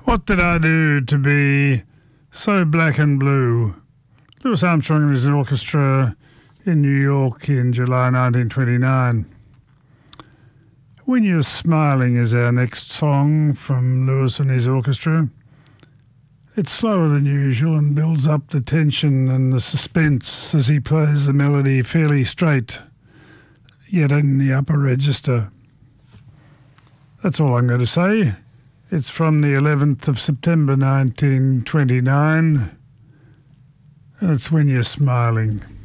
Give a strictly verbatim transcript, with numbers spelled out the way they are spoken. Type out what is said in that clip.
What did I do to be so black and blue? Louis Armstrong and his orchestra in New York in July nineteen twenty-nine. When You're Smiling is our next song from Louis and his orchestra. It's slower than usual and builds up the tension and the suspense as he plays the melody fairly straight, yet in the upper register. That's all I'm going to say. It's from the eleventh of September nineteen twenty-nine, and it's When You're Smiling.